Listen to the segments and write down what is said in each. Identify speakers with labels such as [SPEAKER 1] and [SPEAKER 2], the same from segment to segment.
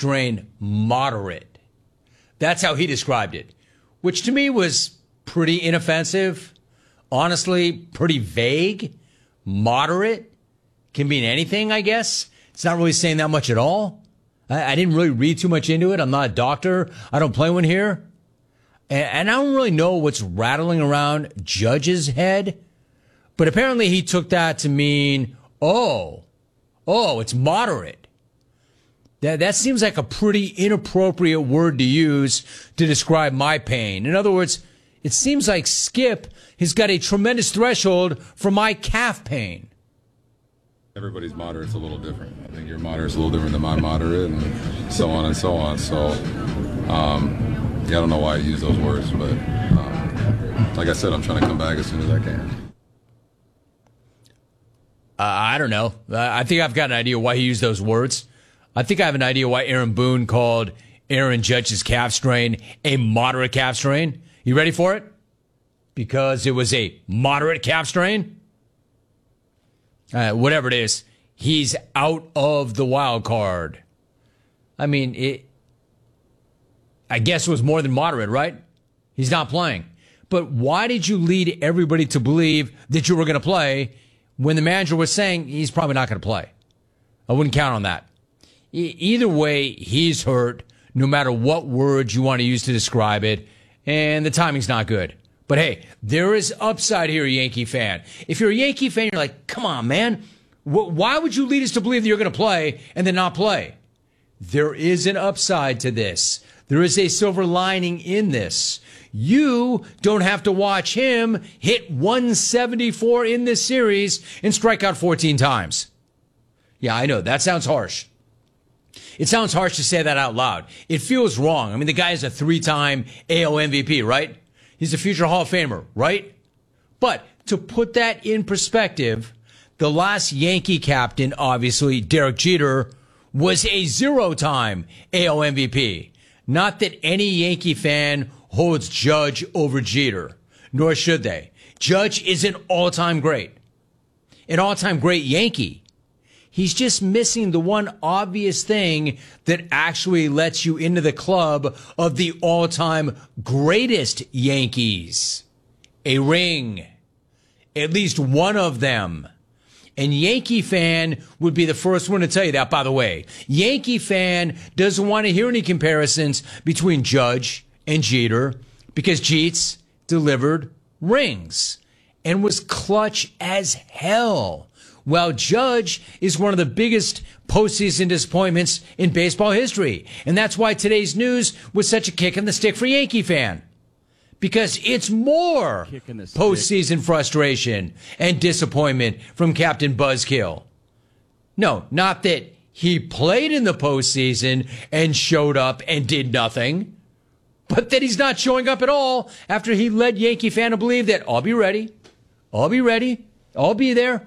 [SPEAKER 1] strain moderate. That's how he described it, which to me was pretty inoffensive. Honestly, pretty vague. Moderate can mean anything, I guess. It's not really saying that much at all. I didn't really read too much into it. I'm not a doctor. I don't play one here. And I don't really know what's rattling around Judge's head. But apparently he took that to mean, oh, it's moderate. That seems like a pretty inappropriate word to use to describe my pain. In other words, it seems like Skip has got a tremendous threshold for my calf pain.
[SPEAKER 2] Everybody's moderate's a little different. I think your moderate's a little different than my moderate, and so on and so on. So, I don't know why I use those words, but like I said, I'm trying to come back as soon as I can.
[SPEAKER 1] I don't know. I think I've got an idea why he used those words. I think I have an idea why Aaron Boone called Aaron Judge's calf strain a moderate calf strain. You ready for it? Because it was a moderate calf strain. Whatever it is, he's out of the wild card. I mean, I guess it was more than moderate, right? He's not playing. But why did you lead everybody to believe that you were going to play when the manager was saying he's probably not going to play? I wouldn't count on that. Either way, he's hurt, no matter what words you want to use to describe it, and the timing's not good. But hey, there is upside here, Yankee fan. If you're a Yankee fan, you're like, come on, man. Why would you lead us to believe that you're going to play and then not play? There is an upside to this. There is a silver lining in this. You don't have to watch him hit 174 in this series and strike out 14 times. Yeah, I know. That sounds harsh. It sounds harsh to say that out loud. It feels wrong. I mean, the guy is a 3-time AL MVP, right? He's a future Hall of Famer, right? But to put that in perspective, the last Yankee captain, obviously, Derek Jeter, was a 0-time AL MVP. Not that any Yankee fan holds Judge over Jeter, nor should they. Judge is an all-time great. An all-time great Yankee. He's just missing the one obvious thing that actually lets you into the club of the all-time greatest Yankees. A ring. At least one of them. And Yankee fan would be the first one to tell you that, by the way. Yankee fan doesn't want to hear any comparisons between Judge and Jeter because Jeets delivered rings and was clutch as hell. While Judge is one of the biggest postseason disappointments in baseball history. And that's why today's news was such a kick in the stick for Yankee fan. Because it's more postseason frustration and disappointment from Captain Buzzkill. No, not that he played in the postseason and showed up and did nothing, but that he's not showing up at all after he led Yankee fan to believe that I'll be ready, I'll be there.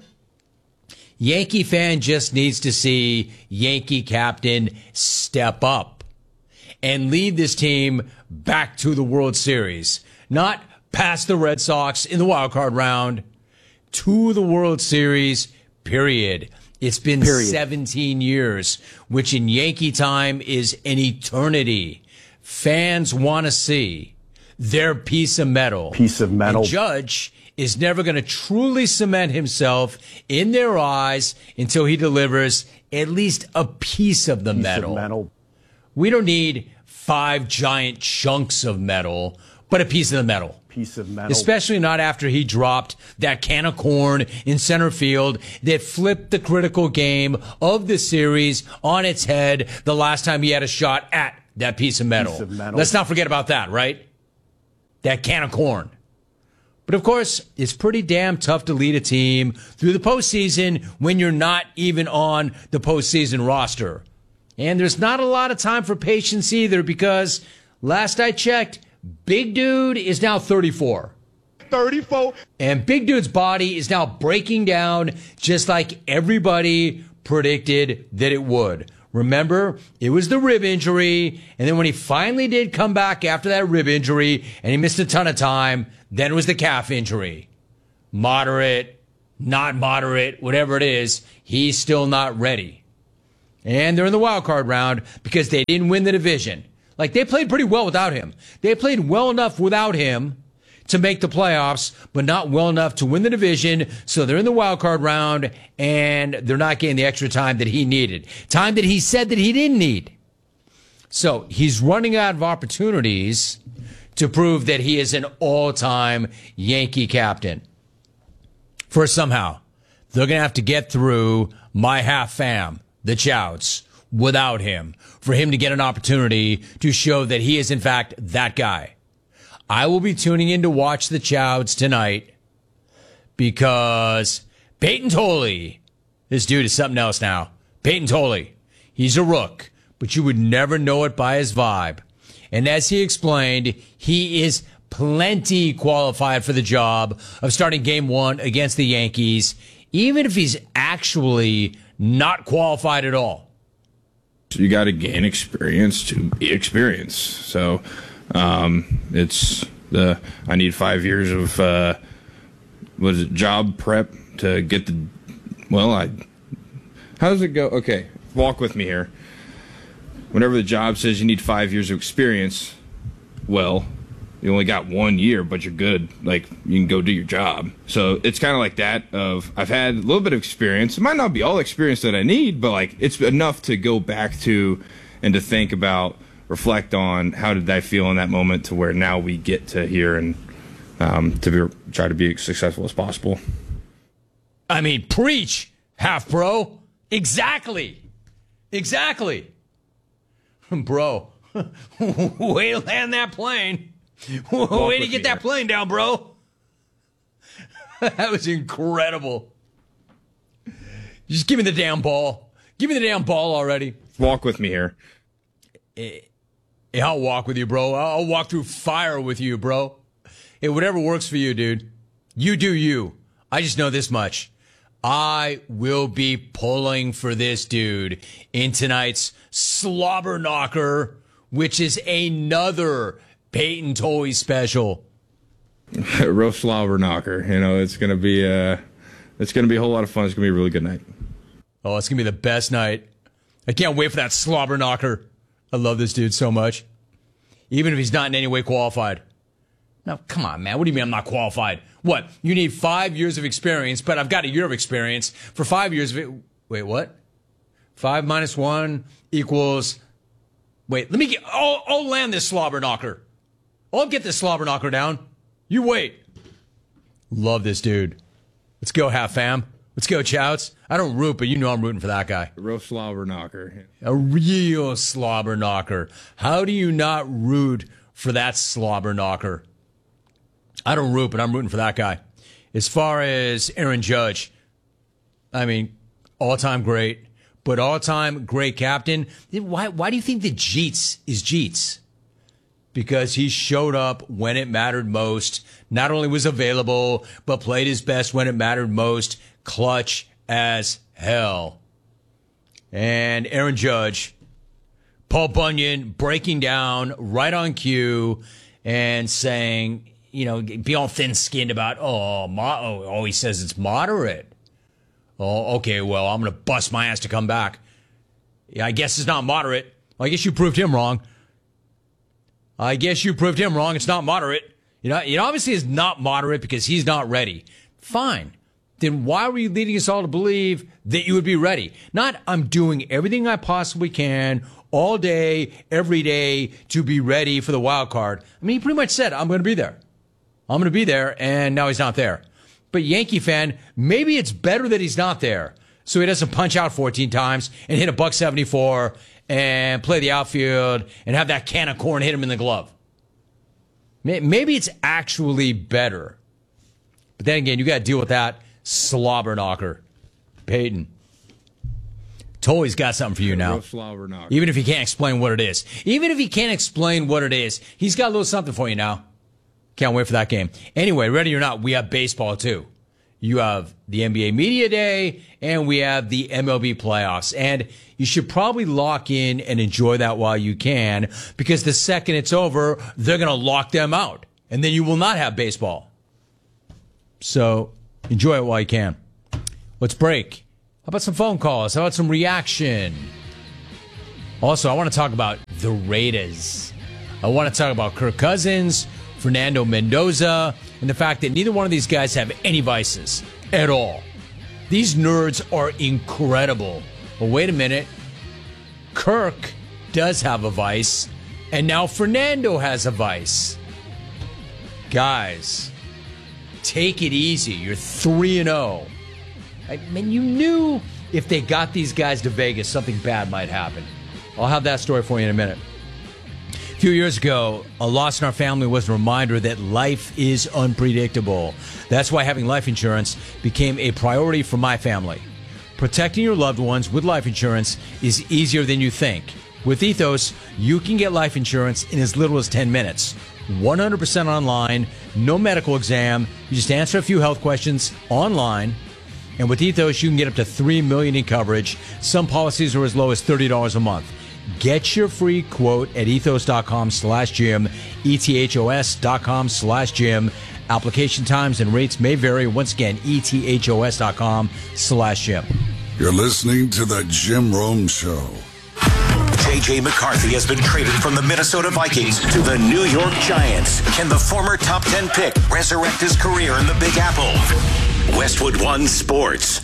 [SPEAKER 1] Yankee fan just needs to see Yankee captain step up and lead this team back to the World Series. Not past the Red Sox in the wild card round, to the World Series, period. It's been 17 years, which in Yankee time is an eternity. Fans want to see their piece of metal. And Judge is never going to truly cement himself in their eyes until he delivers at least a piece of the metal. We don't need 5 giant chunks of metal, but a piece of the metal. Especially not after he dropped that can of corn in center field that flipped the critical game of the series on its head the last time he had a shot at that piece of metal. Let's not forget about that, right? That can of corn. But of course, it's pretty damn tough to lead a team through the postseason when you're not even on the postseason roster. And there's not a lot of time for patience either because last I checked, Big Dude is now 34. And Big Dude's body is now breaking down just like everybody predicted that it would. Remember, it was the rib injury, and then when he finally did come back after that rib injury, and he missed a ton of time, then it was the calf injury. Moderate, not moderate, whatever it is, he's still not ready. And they're in the wild card round because they didn't win the division. Like, they played pretty well without him. They played well enough without him to make the playoffs, but not well enough to win the division. So they're in the wild card round, and they're not getting the extra time that he needed. Time that he said that he didn't need. So he's running out of opportunities to prove that he is an all-time Yankee captain. For somehow, they're going to have to get through my half fam, the Chouts, without him, for him to get an opportunity to show that he is, in fact, that guy. I will be tuning in to watch the Chouts tonight because Peyton Tolley, this dude is something else now. Peyton Tolley, he's a rook, but you would never know it by his vibe. And as he explained, he is plenty qualified for the job of starting game one against the Yankees, even if he's actually not qualified at all.
[SPEAKER 3] You got to gain experience to be experienced. So it's I need 5 years of job prep to get the how does it go? Okay, walk with me here. Whenever the job says you need 5 years of experience, well, you only got 1 year, but you're good. Like, you can go do your job. So it's kind of like that of, I've had a little bit of experience. It might not be all the experience that I need, but like, it's enough to go back to and to think about, reflect on how did I feel in that moment to where now we get to here and try to be as successful as possible.
[SPEAKER 1] I mean, preach, half bro. Exactly. Bro, way to land that plane. Way to get that plane down, bro. That was incredible. Just give me the damn ball. Give me the damn ball already.
[SPEAKER 3] Walk with me here.
[SPEAKER 1] I'll walk with you, bro. I'll walk through fire with you, bro. Hey, whatever works for you, dude. You do you. I just know this much. I will be pulling for this dude in tonight's Slobber Knocker, which is another Peyton Tolley special.
[SPEAKER 3] Real Slobber Knocker. You know, it's gonna be a whole lot of fun. It's gonna be a really good night.
[SPEAKER 1] Oh, it's gonna be the best night. I can't wait for that Slobber Knocker. I love this dude so much. Even if he's not in any way qualified. Now, come on, man. What do you mean I'm not qualified? What? You need 5 years of experience, but I've got a year of experience. For 5 years of it. Wait, what? 5 minus 1 equals. Wait, let me get. I'll land this Slobber Knocker. I'll get this Slobber Knocker down. You wait. Love this dude. Let's go, half fam. Let's go, Chouts. I don't root, but you know I'm rooting for that guy.
[SPEAKER 3] A real Slobber Knocker.
[SPEAKER 1] A real Slobber Knocker. How do you not root for that Slobber Knocker? I don't root, but I'm rooting for that guy. As far as Aaron Judge, I mean, all-time great, but all-time great captain. Why do you think that Jeets is Jeets? Because he showed up when it mattered most, not only was available, but played his best when it mattered most, clutch as hell. And Aaron Judge, Paul Bunyan breaking down right on cue and saying, you know, be all thin-skinned about, he says it's moderate. Oh, okay, well, I'm going to bust my ass to come back. Yeah, I guess it's not moderate. Well, I guess you proved him wrong. It's not moderate. You know, it obviously is not moderate because he's not ready. Fine. Then why were you leading us all to believe that you would be ready? Not, I'm doing everything I possibly can all day, every day to be ready for the wild card. I mean, he pretty much said, I'm going to be there. And now he's not there. But Yankee fan, maybe it's better that he's not there, so he doesn't punch out 14 times and hit a $174 and play the outfield and have that can of corn hit him in the glove. Maybe it's actually better. But then again, you got to deal with that Slobber Knocker. Peyton. Tolley's got something for you now. Even if he can't explain what it is. He's got a little something for you now. Can't wait for that game. Anyway, ready or not, we have baseball too. You have the NBA Media Day, and we have the MLB playoffs. And you should probably lock in and enjoy that while you can, because the second it's over, they're going to lock them out. And then you will not have baseball. So enjoy it while you can. Let's break. How about some phone calls? How about some reaction? Also, I want to talk about the Raiders. I want to talk about Kirk Cousins, Fernando Mendoza, and the fact that neither one of these guys have any vices at all. These nerds are incredible. But wait a minute. Kirk does have a vice, and now Fernando has a vice. Guys, take it easy. You're 3-0. I mean, you knew if they got these guys to Vegas, something bad might happen. I'll have that story for you in a minute. A few years ago, a loss in our family was a reminder that life is unpredictable. That's why having life insurance became a priority for my family. Protecting your loved ones with life insurance is easier than you think. With Ethos, you can get life insurance in as little as 10 minutes. 100% online, no medical exam. You just answer a few health questions online. And with Ethos, you can get up to $3 million in coverage. Some policies are as low as $30 a month. Get your free quote at ethos.com/Jim, ethos.com/Jim. Application times and rates may vary. Once again, ethos.com/Jim.
[SPEAKER 4] You're listening to the Jim Rome Show.
[SPEAKER 5] J.J. McCarthy has been traded from the Minnesota Vikings to the New York Giants. Can the former top 10 pick resurrect his career in the Big Apple? Westwood One Sports.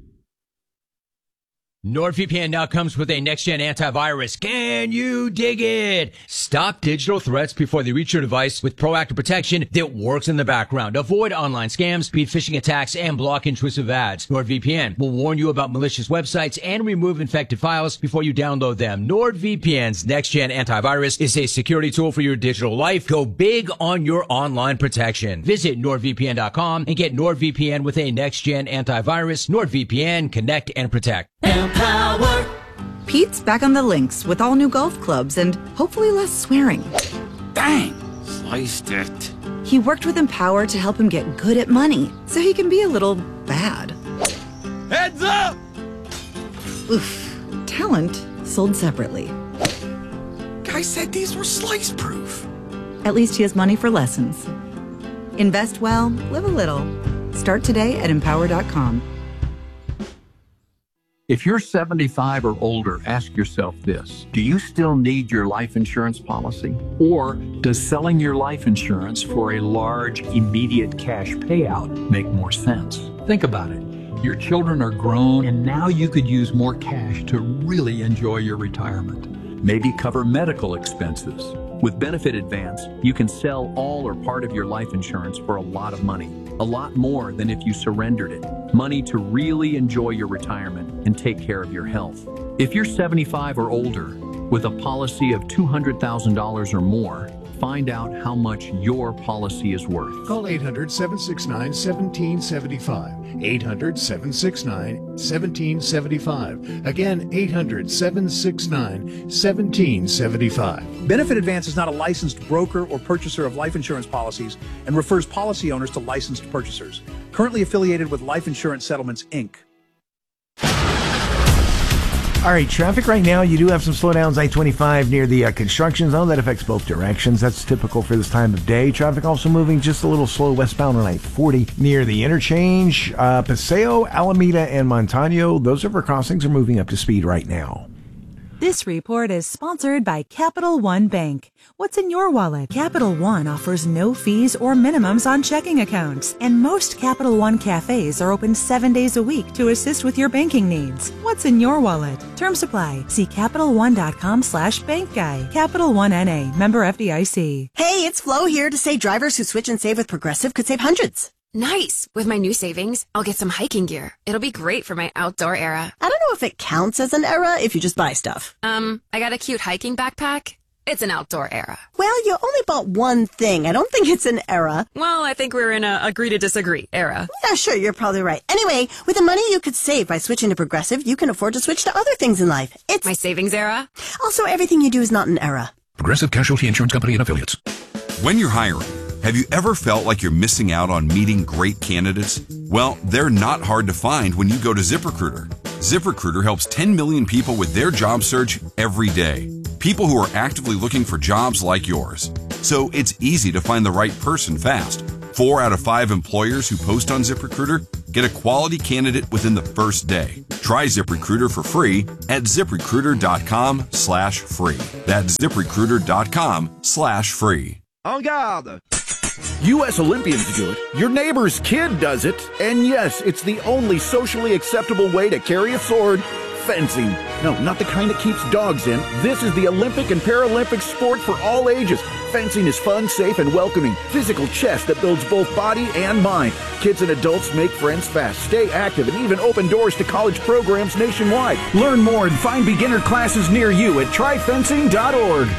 [SPEAKER 1] NordVPN now comes with a next-gen antivirus. Can you dig it? Stop digital threats before they reach your device with proactive protection that works in the background. Avoid online scams, beat phishing attacks, and block intrusive ads. NordVPN will warn you about malicious websites and remove infected files before you download them. NordVPN's next-gen antivirus is a security tool for your digital life. Go big on your online protection. Visit NordVPN.com and get NordVPN with a next-gen antivirus. NordVPN, connect and protect.
[SPEAKER 6] Empower.
[SPEAKER 7] Pete's back on the links with all new golf clubs and hopefully less swearing.
[SPEAKER 6] Dang, sliced it.
[SPEAKER 7] He worked with Empower to help him get good at money so he can be a little bad.
[SPEAKER 6] Heads up!
[SPEAKER 7] Oof. Talent sold separately.
[SPEAKER 6] Guy said these were slice proof.
[SPEAKER 7] At least he has money for lessons. Invest well, live a little. Start today at empower.com.
[SPEAKER 8] If you're 75 or older, ask yourself this. Do you still need your life insurance policy? Or does selling your life insurance for a large, immediate cash payout make more sense? Think about it. Your children are grown, and now you could use more cash to really enjoy your retirement. Maybe cover medical expenses. With Benefit Advance, you can sell all or part of your life insurance for a lot of money. A lot more than if you surrendered it. Money to really enjoy your retirement and take care of your health. If you're 75 or older with a policy of $200,000 or more, find out how much your policy is worth.
[SPEAKER 9] Call 800-769-1775. 800-769-1775. Again, 800-769-1775.
[SPEAKER 10] Benefit Advance is not a licensed broker or purchaser of life insurance policies and refers policy owners to licensed purchasers. Currently affiliated with Life Insurance Settlements, Inc.
[SPEAKER 11] All right, traffic right now, you do have some slowdowns, I-25 near the construction zone. That affects both directions. That's typical for this time of day. Traffic also moving just a little slow westbound on I-40 near the interchange. Paseo, Alameda, and Montano, those river crossings are moving up to speed right now.
[SPEAKER 12] This report is sponsored by Capital One Bank. What's in your wallet? Capital One offers no fees or minimums on checking accounts, and most Capital One cafes are open 7 days a week to assist with your banking needs. What's in your wallet? Terms apply. See CapitalOne.com/bankguy. Capital One N.A. Member FDIC.
[SPEAKER 13] Hey, it's Flo here to say drivers who switch and save with Progressive could save hundreds.
[SPEAKER 14] Nice. With my new savings, I'll get some hiking gear. It'll be great for my outdoor era.
[SPEAKER 13] I don't know if it counts as an era if you just buy stuff.
[SPEAKER 14] I got a cute hiking backpack. It's an outdoor era.
[SPEAKER 13] Well, you only bought one thing. I don't think it's an era.
[SPEAKER 14] Well, I think we're in a agree to disagree era.
[SPEAKER 13] Yeah, sure, you're probably right. Anyway, with the money you could save by switching to Progressive, you can afford to switch to other things in life. It's
[SPEAKER 14] my savings era.
[SPEAKER 13] Also, everything you do is not an era.
[SPEAKER 15] Progressive Casualty Insurance Company and Affiliates.
[SPEAKER 16] When you're hiring, have you ever felt like you're missing out on meeting great candidates? Well, they're not hard to find when you go to ZipRecruiter. ZipRecruiter helps 10 million people with their job search every day. People who are actively looking for jobs like yours. So it's easy to find the right person fast. 4 out of 5 employers who post on ZipRecruiter Get a quality candidate within the first day. Try ZipRecruiter for free at ZipRecruiter.com/free. That's ZipRecruiter.com/free.
[SPEAKER 17] En garde! U.S. Olympians do it. Your neighbor's kid does it. And yes, it's the only socially acceptable way to carry a sword. Fencing. No, not the kind that keeps dogs in. This is the Olympic and Paralympic sport for all ages. Fencing is fun, safe, and welcoming. Physical chess that builds both body and mind. Kids and adults make friends fast, stay active, and even open doors to college programs nationwide. Learn more and find beginner classes near you at tryfencing.org.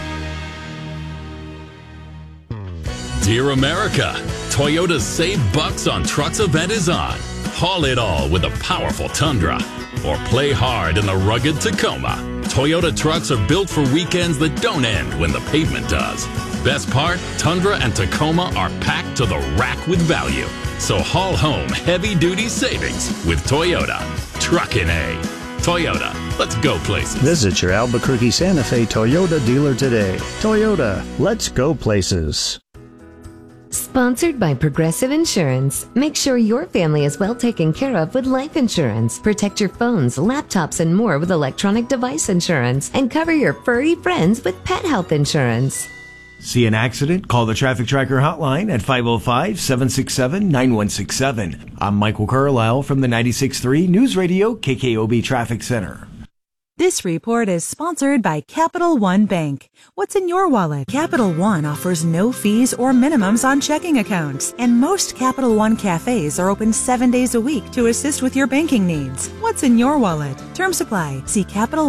[SPEAKER 18] Dear America, Toyota's Save Bucks on Trucks event is on. Haul it all with a powerful Tundra. Or play hard in the rugged Tacoma. Toyota trucks are built for weekends that don't end when the pavement does. Best part, Tundra and Tacoma are packed to the rack with value. So haul home heavy-duty savings with Toyota. Truckin' A. Toyota, let's go places.
[SPEAKER 19] Visit your Albuquerque Santa Fe Toyota dealer today. Toyota, let's go places.
[SPEAKER 20] Sponsored by Progressive Insurance. Make sure your family is well taken care of with life insurance. Protect your phones, laptops, and more with electronic device insurance. And cover your furry friends with pet health insurance.
[SPEAKER 11] See an accident? Call the Traffic Tracker hotline at 505-767-9167. I'm Michael Carlisle from the 96.3 News Radio KKOB Traffic Center.
[SPEAKER 12] This report is sponsored by Capital One Bank. What's in your wallet? Capital One offers no fees or minimums on checking accounts, and most Capital One cafes are open 7 days a week to assist with your banking needs. What's in your wallet? Terms apply. See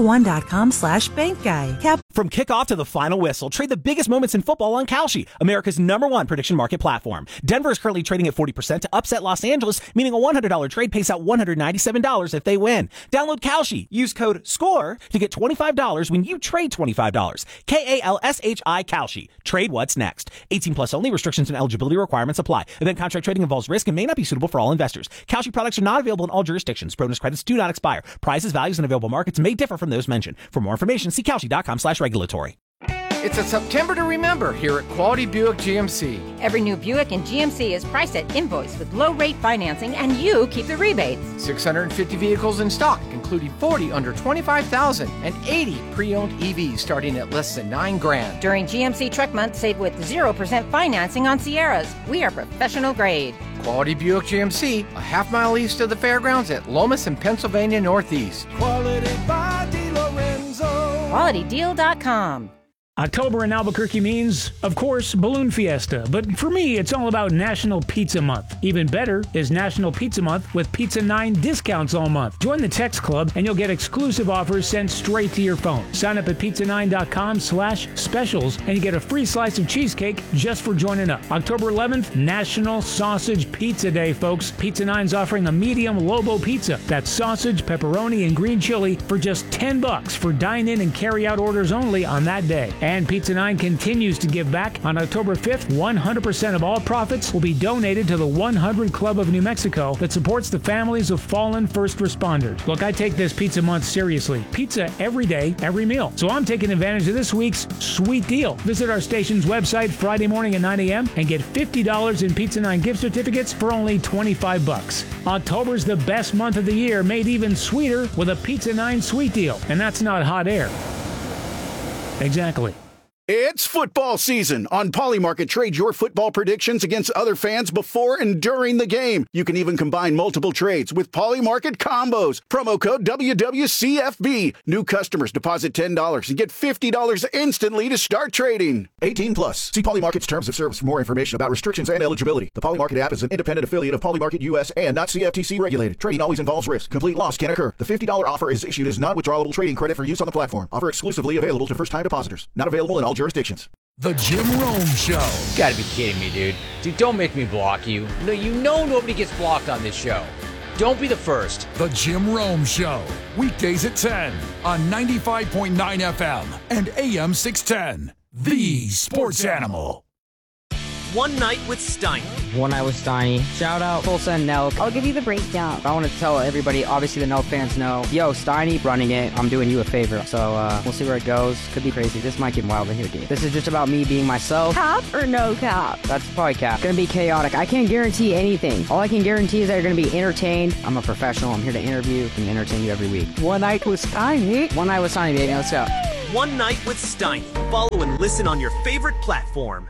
[SPEAKER 12] CapitalOne.com/bankguy.
[SPEAKER 21] From kickoff to the final whistle, trade the biggest moments in football on Kalshi, America's #1 prediction market platform. Denver is currently trading at 40% to upset Los Angeles, meaning a $100 trade pays out $197 if they win. Download Kalshi. Use code SCORE to get $25 when you trade $25. KALSHI Kalshi. Trade what's next. 18 plus only. Restrictions and eligibility requirements apply. Event contract trading involves risk and may not be suitable for all investors. Kalshi products are not available in all jurisdictions. Bonus credits do not expire. Prices, values, and available markets may differ from those mentioned. For more information, see Kalshi.com/regulatory.
[SPEAKER 22] It's a September to remember here at Quality Buick GMC.
[SPEAKER 23] Every new Buick in GMC is priced at invoice with low-rate financing, and you keep the rebates.
[SPEAKER 22] 650 vehicles in stock, including 40 under $25,000 and 80 pre-owned EVs starting at less than $9,000.
[SPEAKER 23] During GMC Truck Month, save with 0% financing on Sierras. We are professional grade.
[SPEAKER 22] Quality Buick GMC, a half-mile east of the fairgrounds at Lomas and Pennsylvania Northeast.
[SPEAKER 23] Quality by DeLorenzo. QualityDeal.com.
[SPEAKER 24] October in Albuquerque means, of course, Balloon Fiesta. But for me, it's all about National Pizza Month. Even better is National Pizza Month with Pizza 9 discounts all month. Join the text club and you'll get exclusive offers sent straight to your phone. Sign up at pizza9.com/specials and you get a free slice of cheesecake just for joining up. October 11th, National Sausage Pizza Day, folks. Pizza 9's offering a medium Lobo pizza. That's sausage, pepperoni, and green chili for just $10 for dine-in and carry-out orders only on that day. And Pizza 9 continues to give back. On October 5th, 100% of all profits will be donated to the 100 Club of New Mexico that supports the families of fallen first responders. Look, I take this Pizza Month seriously. Pizza every day, every meal. So I'm taking advantage of this week's sweet deal. Visit our station's website Friday morning at 9 a.m. and get $50 in Pizza 9 gift certificates for only $25. October's the best month of the year, made even sweeter with a Pizza 9 sweet deal. And that's not hot air. Exactly.
[SPEAKER 17] It's football season. On Polymarket, trade your football predictions against other fans before and during the game. You can even combine multiple trades with Polymarket combos. Promo code WWCFB. New customers deposit $10 and get $50 instantly to start trading. 18 plus. See Polymarket's terms of service for more information about restrictions and eligibility. The Polymarket app is an independent affiliate of Polymarket US and not CFTC regulated. Trading always involves risk. Complete loss can occur. The $50 offer is issued as non-withdrawable trading credit for use on the platform. Offer exclusively available to first-time depositors. Not available in all jurisdictions.
[SPEAKER 6] The Jim Rome Show.
[SPEAKER 1] You gotta be kidding me, dude. Dude, don't make me block you. No, you know nobody gets blocked on this show. Don't be the first.
[SPEAKER 6] The Jim Rome Show. Weekdays at 10 on 95.9 FM and AM 610. The Sports Animal.
[SPEAKER 2] One Night with Steiny.
[SPEAKER 3] One Night with Steiny. Shout out Tulsa and Nelk. I'll give you the breakdown. I want to tell everybody, obviously the Nelk fans know, yo, Steiny running it, I'm doing you a favor. So we'll see where it goes. Could be crazy. This might get wild in here, dude. This is just about me being myself.
[SPEAKER 4] Cap or no cap?
[SPEAKER 3] That's probably cap. Gonna be chaotic. I can't guarantee anything. All I can guarantee is that you're gonna be entertained. I'm a professional. I'm here to interview and entertain you every week.
[SPEAKER 4] One Night with Steiny.
[SPEAKER 3] One Night with Steiny, baby. Let's go.
[SPEAKER 2] One Night with Steiny. Follow and listen on your favorite platform.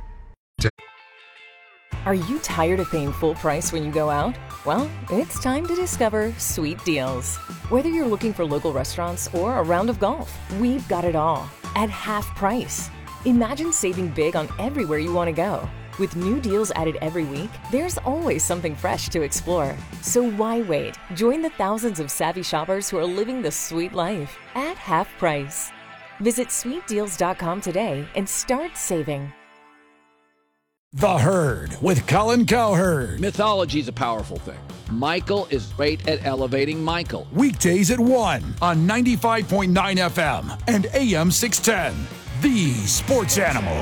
[SPEAKER 5] Are you tired of paying full price when you go out? Well, it's time to discover Sweet Deals. Whether you're looking for local restaurants or a round of golf, we've got it all at half price. Imagine saving big on everywhere you want to go. With new deals added every week, there's always something fresh to explore. So why wait? Join the thousands of savvy shoppers who are living the sweet life at half price. Visit sweetdeals.com today and start saving.
[SPEAKER 25] The Herd with Colin Cowherd.
[SPEAKER 26] Mythology is a powerful thing. Michael is great at elevating Michael.
[SPEAKER 25] Weekdays at 1 on 95.9 FM and AM 610. The Sports Animal.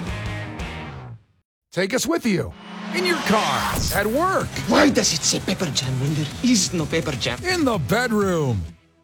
[SPEAKER 25] Take us with you. In your car, at work.
[SPEAKER 6] Why does it say Pepper Jam when there is no Pepper Jam?
[SPEAKER 25] In the bedroom.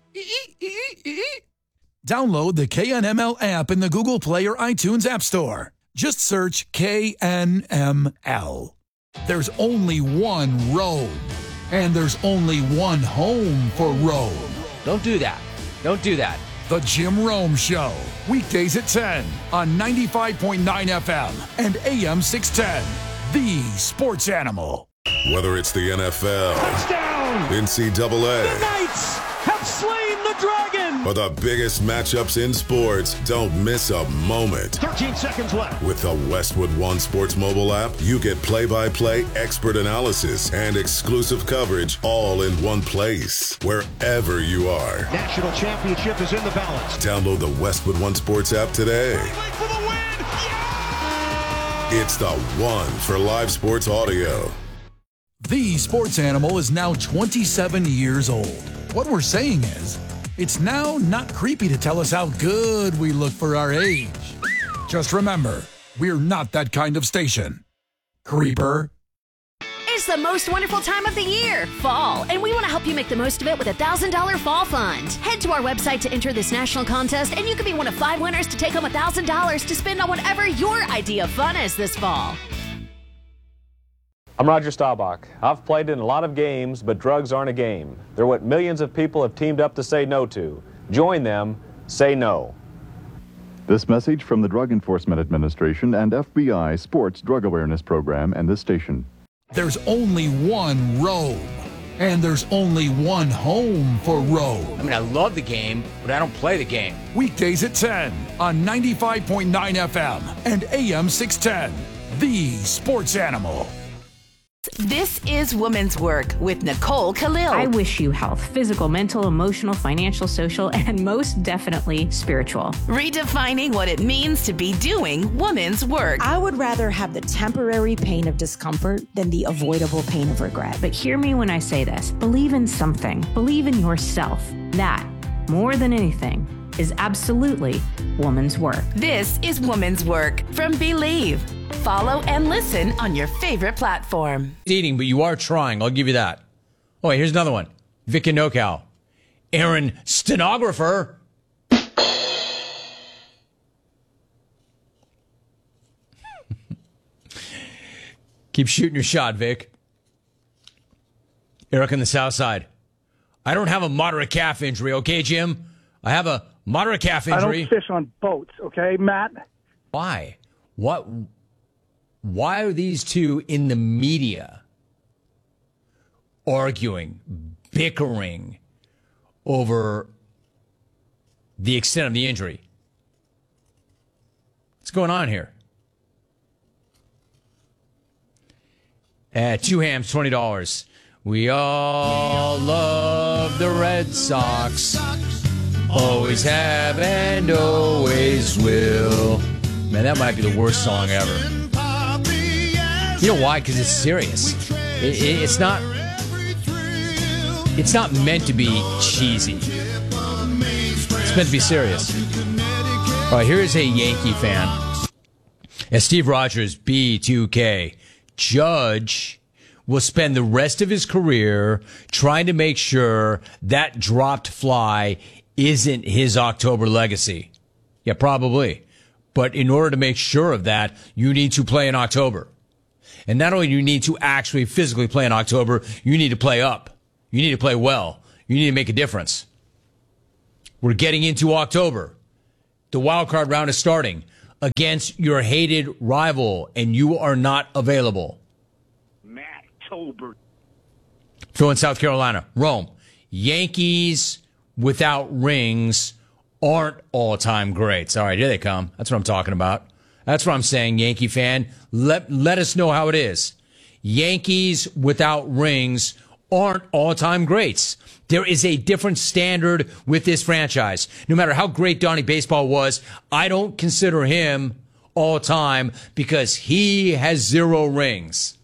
[SPEAKER 25] Download the KNML app in the Google Play or iTunes App Store. Just search KNML. There's only one Rome, and there's only one home for Rome.
[SPEAKER 1] Don't do that. Don't do that.
[SPEAKER 25] The Jim Rome Show. Weekdays at 10 on 95.9 FM and AM 610. The Sports Animal.
[SPEAKER 27] Whether it's the NFL,
[SPEAKER 28] touchdown,
[SPEAKER 27] NCAA,
[SPEAKER 28] the Knights have slain the Dragon,
[SPEAKER 27] or the biggest matchups in sports, don't miss a moment.
[SPEAKER 28] 13 seconds left.
[SPEAKER 27] With the Westwood One Sports mobile app, you get play-by-play expert analysis and exclusive coverage all in one place, wherever you are.
[SPEAKER 28] National championship is in the balance.
[SPEAKER 27] Download the Westwood One Sports app today.
[SPEAKER 28] For the win. Yeah!
[SPEAKER 27] It's the one for live sports audio.
[SPEAKER 25] The Sports Animal is now 27 years old. What we're saying is, it's now not creepy to tell us how good we look for our age. Just remember, we're not that kind of station. Creeper.
[SPEAKER 29] It's the most wonderful time of the year, fall, and we want to help you make the most of it with a $1,000 fall fund. Head to our website to enter this national contest, and you could be one of 5 winners to take home $1,000 to spend on whatever your idea of fun is this fall.
[SPEAKER 30] I'm Roger Staubach. I've played in a lot of games, but drugs aren't a game. They're what millions of people have teamed up to say no to. Join them. Say no.
[SPEAKER 31] This message from the Drug Enforcement Administration and FBI Sports Drug Awareness Program and this station.
[SPEAKER 25] There's only one Rome, and there's only one home for Rome.
[SPEAKER 1] I mean, I love the game, but I don't play the game.
[SPEAKER 25] Weekdays at 10 on 95.9 FM and AM 610. The Sports Animal.
[SPEAKER 32] This is Women's Work with Nicole Khalil.
[SPEAKER 33] I wish you health, physical, mental, emotional, financial, social, and most definitely spiritual.
[SPEAKER 32] Redefining what it means to be doing women's work.
[SPEAKER 34] I would rather have the temporary pain of discomfort than the avoidable pain of regret.
[SPEAKER 33] But hear me when I say this. Believe in something. Believe in yourself. That, more than anything, is absolutely woman's work.
[SPEAKER 32] This is Woman's Work from Believe. Follow and listen on your favorite platform.
[SPEAKER 1] Eating, but you are trying. I'll give you that. Oh, wait, here's another one. Vic and NoCal. Aaron, stenographer. Keep shooting your shot, Vic. Eric on the South Side. I don't have a moderate calf injury, okay, Jim? I have a moderate calf injury.
[SPEAKER 35] I don't fish on boats, okay, Matt?
[SPEAKER 1] Why? What? Why are these two in the media arguing, bickering over the extent of the injury? What's going on here? 2 hams, $20. We all love the Red Sox. Always have and always will. Man, that might be the worst song ever. You know why? Because it's serious. It's not meant to be cheesy. It's meant to be serious. All right, here is a Yankee fan. As Steve Rogers, B2K, Judge will spend the rest of his career trying to make sure that dropped fly isn't his October legacy. Yeah, probably. But in order to make sure of that, you need to play in October. And not only do you need to actually physically play in October, you need to play up. You need to play well. You need to make a difference. We're getting into October. The wild card round is starting against your hated rival, and you are not available.
[SPEAKER 35] October.
[SPEAKER 1] Phil in South Carolina. Rome. Yankees without rings aren't all-time greats. All right, here they come. That's what I'm talking about. That's what I'm saying, Yankee fan. Let us know how it is. Yankees without rings aren't all-time greats. There is a different standard with this franchise. No matter how great Donnie Baseball was, I don't consider him all-time because he has 0 rings.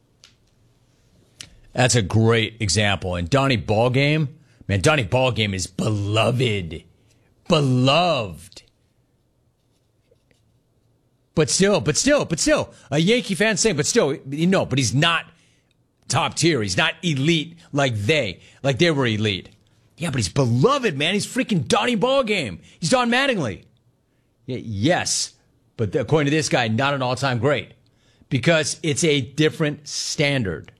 [SPEAKER 1] That's a great example. And Donnie Ballgame, man, Donnie Ballgame is beloved. Beloved. But still, a Yankee fan saying, but he's not top tier. He's not elite like they were elite. Yeah, but he's beloved, man. He's freaking Donnie Ballgame. He's Don Mattingly. Yes, but according to this guy, not an all-time great because it's a different standard.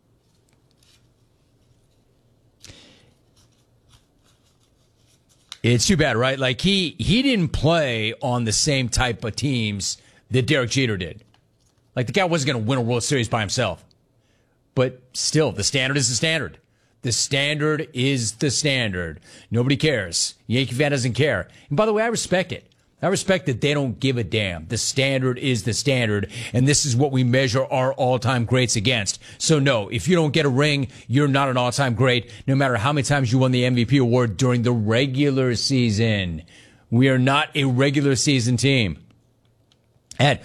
[SPEAKER 1] It's too bad, right? Like he didn't play on the same type of teams that Derek Jeter did. Like the guy wasn't going to win a World Series by himself. But still, the standard is the standard. The standard is the standard. Nobody cares. Yankee fan doesn't care. And by the way, I respect it. I respect that they don't give a damn. The standard is the standard, and this is what we measure our all-time greats against. So no, if you don't get a ring, you're not an all-time great, no matter how many times you won the MVP award during the regular season. We are not a regular season team. At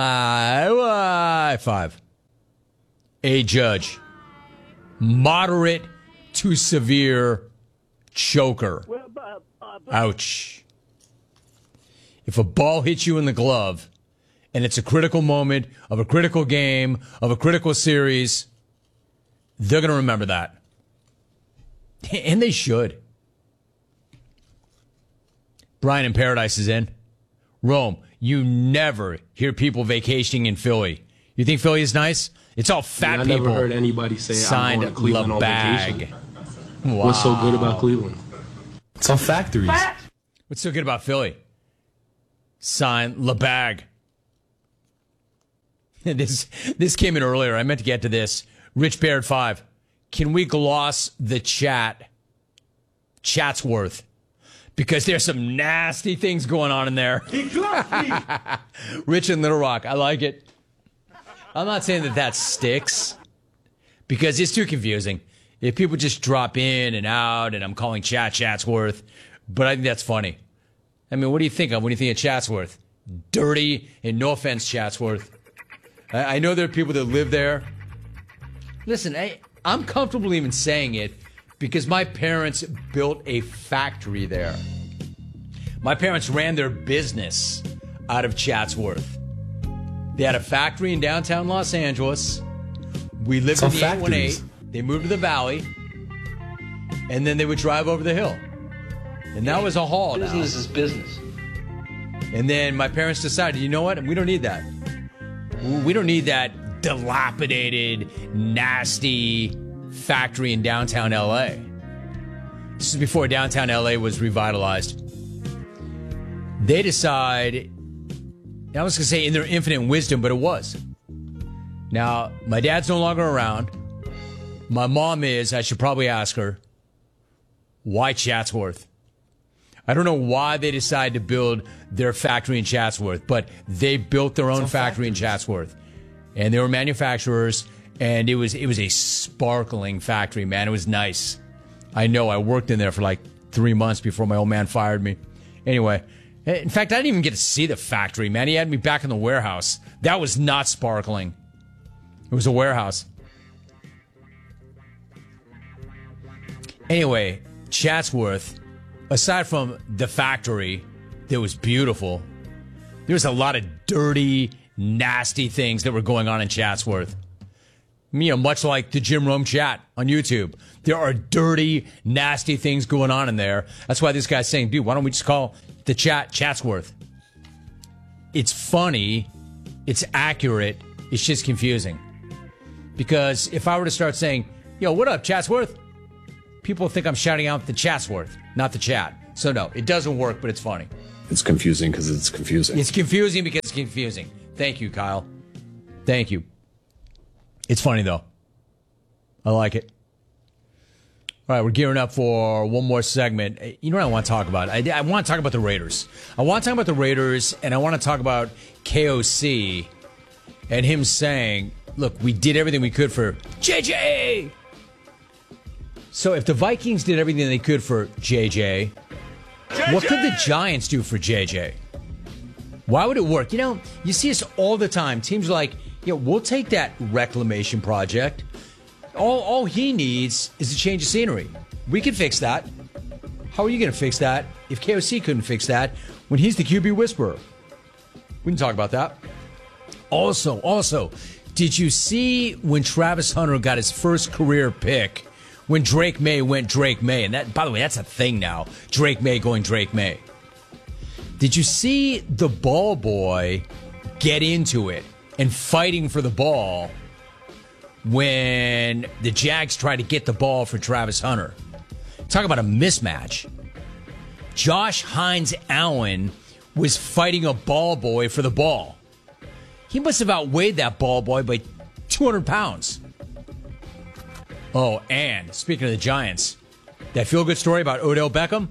[SPEAKER 1] Y5. A Judge. Moderate to severe choker. Ouch. If a ball hits you in the glove and it's a critical moment of a critical game, of a critical series, they're going to remember that. And they should. Brian in Paradise is in. Rome, you never hear people vacationing in Philly. You think Philly is nice? It's all fat people.
[SPEAKER 7] I never heard anybody say
[SPEAKER 1] signed
[SPEAKER 7] I'm going to Cleveland on vacation.
[SPEAKER 1] Wow.
[SPEAKER 7] What's so good about Cleveland? It's all factories.
[SPEAKER 1] What's so good about Philly? Sign LeBag. This came in earlier. I meant to get to this. Rich Baird 5. Can we gloss the Chatsworth? Because there's some nasty things going on in there. Rich in Little Rock. I like it. I'm not saying that sticks because it's too confusing. If people just drop in and out and I'm calling Chatsworth, but I think that's funny. I mean, what do you think of when you think of Chatsworth? Dirty, and no offense, Chatsworth. I know there are people that live there. Listen, I'm comfortable even saying it because my parents built a factory there. My parents ran their business out of Chatsworth. They had a factory in downtown Los Angeles. We lived in the 818. They moved to the valley. And then they would drive over the hill. And that was a haul now.
[SPEAKER 7] Business is business.
[SPEAKER 1] And then my parents decided, you know what? We don't need that. We don't need that dilapidated, nasty factory in downtown LA. This is before downtown LA was revitalized. They decide, I was going to say in their infinite wisdom, but it was. Now, my dad's no longer around. My mom is. I should probably ask her, why Chatsworth? I don't know why they decided to build their factory in Chatsworth, but they built their own factory in Chatsworth. And they were manufacturers, and it was a sparkling factory, man. It was nice. I know. I worked in there for like 3 months before my old man fired me. Anyway, in fact, I didn't even get to see the factory, man. He had me back in the warehouse. That was not sparkling. It was a warehouse. Anyway, Chatsworth, aside from the factory that was beautiful, there was a lot of dirty, nasty things that were going on in Chatsworth. Much like the Jim Rome chat on YouTube. There are dirty, nasty things going on in there. That's why this guy's saying, dude, why don't we just call the chat Chatsworth? It's funny. It's accurate. It's just confusing. Because if I were to start saying, yo, what up, Chatsworth? People think I'm shouting out the Chatsworth, not the chat. So no, it doesn't work, but it's funny.
[SPEAKER 7] It's confusing because it's confusing.
[SPEAKER 1] It's confusing because it's confusing. Thank you, Kyle. Thank you. It's funny, though. I like it. All right, we're gearing up for one more segment. You know what I want to talk about? I want to talk about the Raiders. I want to talk about the Raiders, and I want to talk about KOC and him saying, look, we did everything we could for JJ. So if the Vikings did everything they could for JJ, what could the Giants do for JJ? Why would it work? You see us all the time. Teams are like, we'll take that reclamation project. All he needs is a change of scenery. We can fix that. How are you going to fix that if KOC couldn't fix that when he's the QB whisperer? We can talk about that. Also, did you see when Travis Hunter got his first career pick, when Drake May went Drake May? And that, by the way, that's a thing now. Drake May going Drake May. Did you see the ball boy get into it and fighting for the ball when the Jags tried to get the ball for Travis Hunter? Talk about a mismatch. Josh Hines Allen was fighting a ball boy for the ball. He must have outweighed that ball boy by 200 pounds. Oh, and speaking of the Giants, that feel-good story about Odell Beckham?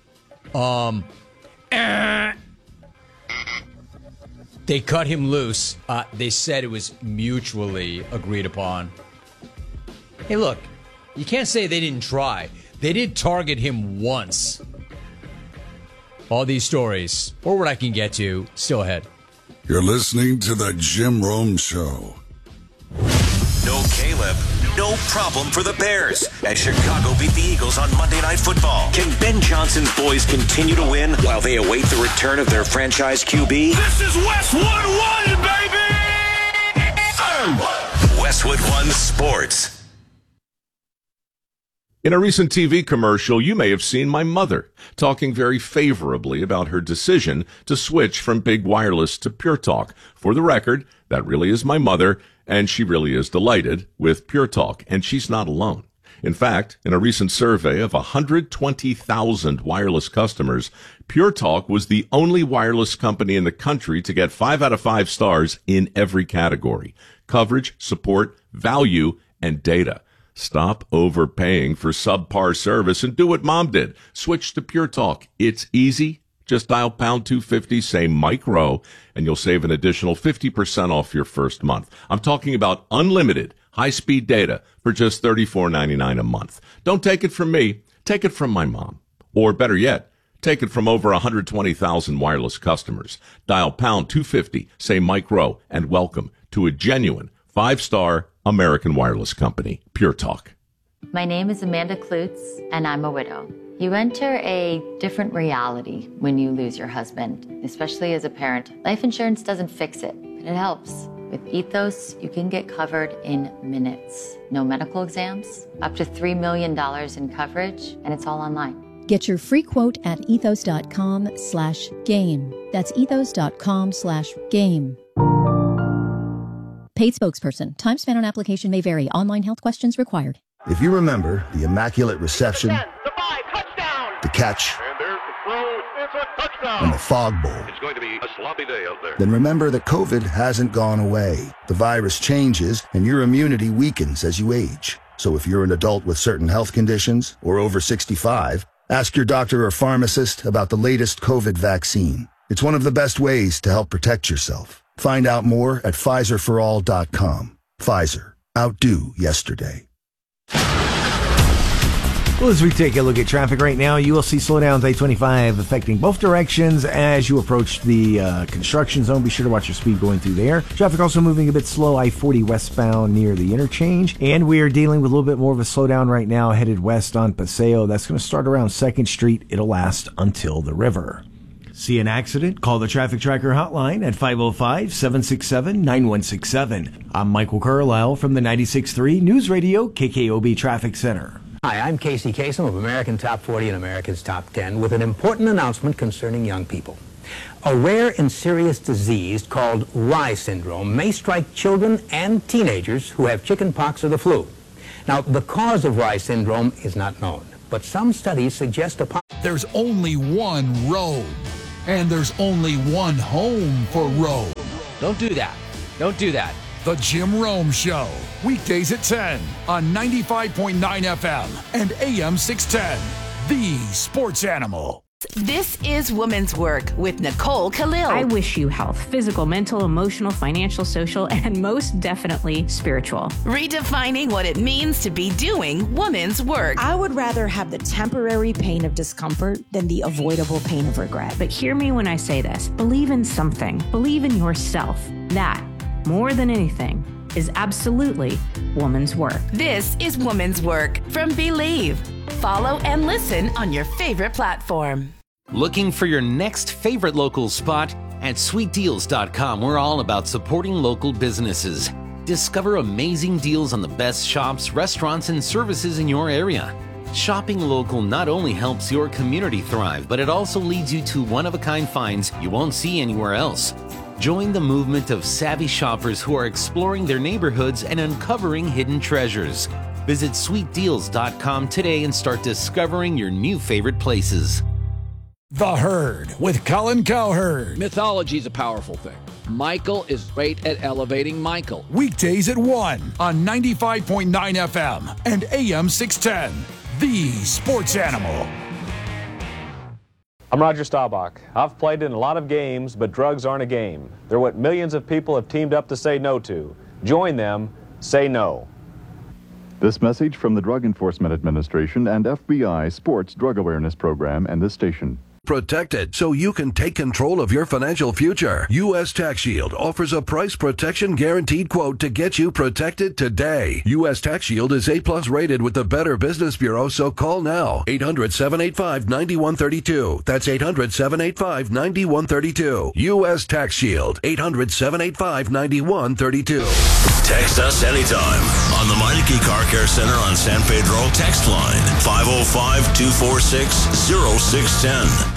[SPEAKER 1] They cut him loose. They said it was mutually agreed upon. Hey, look, you can't say they didn't try. They did target him once. All these stories, or what I can get to, still ahead.
[SPEAKER 8] You're listening to the Jim Rome Show.
[SPEAKER 9] No Caleb, no problem for the Bears as Chicago beat the Eagles on Monday Night Football. Can Ben Johnson's boys continue to win while they await the return of their franchise QB?
[SPEAKER 28] This is Westwood One, baby!
[SPEAKER 9] Westwood One Sports.
[SPEAKER 10] In a recent TV commercial, you may have seen my mother talking very favorably about her decision to switch from Big Wireless to Pure Talk. For the record, that really is my mother, and she really is delighted with Pure Talk, and she's not alone. In fact, in a recent survey of 120,000 wireless customers, Pure Talk was the only wireless company in the country to get 5 out of 5 stars in every category: coverage, support, value, and data. Stop overpaying for subpar service and do what Mom did. Switch to Pure Talk. It's easy. Just dial pound 250, say Mike Rowe, and you'll save an additional 50% off your first month. I'm talking about unlimited high-speed data for just $34.99 a month. Don't take it from me. Take it from my mom. Or better yet, take it from over 120,000 wireless customers. Dial pound 250, say Mike Rowe, and welcome to a genuine 5-star American wireless company, Pure Talk.
[SPEAKER 11] My name is Amanda Klutz, and I'm a widow. You enter a different reality when you lose your husband, especially as a parent. Life insurance doesn't fix it, but it helps. With Ethos, you can get covered in minutes. No medical exams, up to $3 million in coverage, and it's all online.
[SPEAKER 12] Get your free quote at ethos.com/game. That's ethos.com/game. Paid spokesperson. Time spent on application may vary. Online health questions required.
[SPEAKER 13] If you remember the immaculate reception, the catch, and the fog bowl,
[SPEAKER 28] It's going to be a sloppy day out there.
[SPEAKER 13] then remember that COVID hasn't gone away. The virus changes and your immunity weakens as you age. So if you're an adult with certain health conditions or over 65, ask your doctor or pharmacist about the latest COVID vaccine. It's one of the best ways to help protect yourself. Find out more at PfizerForAll.com. Pfizer. Outdo yesterday.
[SPEAKER 14] Well, as we take a look at traffic right now, you will see slowdowns I-25 affecting both directions as you approach the construction zone. Be sure to watch your speed going through there. Traffic also moving a bit slow I-40 westbound near the interchange. And we are dealing with a little bit more of a slowdown right now headed west on Paseo. That's going to start around 2nd Street. It'll last until the river. See an accident? Call the Traffic Tracker hotline at 505-767-9167. I'm Michael Carlisle from the 96.3 News Radio KKOB Traffic Center.
[SPEAKER 2] Hi, I'm Casey Kasem of American Top 40 and America's Top 10 with an important announcement concerning young people. A rare and serious disease called Rye syndrome may strike children and teenagers who have chickenpox or the flu. Now, the cause of Rye syndrome is not known, but some studies suggest
[SPEAKER 25] There's only one road, and there's only one home for road.
[SPEAKER 1] Don't do that. Don't do that.
[SPEAKER 25] The Jim Rome Show, weekdays at 10 on 95.9 FM and AM 610, the sports animal.
[SPEAKER 32] This is Woman's Work with Nicole Khalil.
[SPEAKER 33] I wish you health, physical, mental, emotional, financial, social, and most definitely spiritual.
[SPEAKER 32] Redefining what it means to be doing woman's work.
[SPEAKER 34] I would rather have the temporary pain of discomfort than the avoidable pain of regret.
[SPEAKER 33] But hear me when I say this. Believe in something. Believe in yourself. That, more than anything, is absolutely woman's work.
[SPEAKER 32] This is Woman's Work from Believe. Follow and listen on your favorite platform.
[SPEAKER 3] Looking for your next favorite local spot? At sweetdeals.com, we're all about supporting local businesses. Discover amazing deals on the best shops, restaurants, and services in your area. Shopping local not only helps your community thrive, but it also leads you to one-of-a-kind finds you won't see anywhere else. Join the movement of savvy shoppers who are exploring their neighborhoods and uncovering hidden treasures. Visit sweetdeals.com today and start discovering your new favorite places.
[SPEAKER 25] The Herd with Colin Cowherd.
[SPEAKER 4] Mythology is a powerful thing. Michael is great at elevating Michael.
[SPEAKER 25] Weekdays at 1 on 95.9 FM and AM 610, the sports animal.
[SPEAKER 30] I'm Roger Staubach. I've played in a lot of games, but drugs aren't a game. They're what millions of people have teamed up to say no to. Join them. Say no.
[SPEAKER 31] This message from the Drug Enforcement Administration and FBI Sports Drug Awareness Program and this station.
[SPEAKER 5] Protected so you can take control of your financial future. U.S. Tax Shield offers a price protection guaranteed quote to get you protected today. U.S. Tax Shield is A+ rated with the Better Business Bureau, so call now. 800-785-9132. That's 800-785-9132. U.S. Tax Shield. 800-785-9132.
[SPEAKER 15] Text us anytime on the Meineke Car Care Center on San Pedro text line 505-246-0610.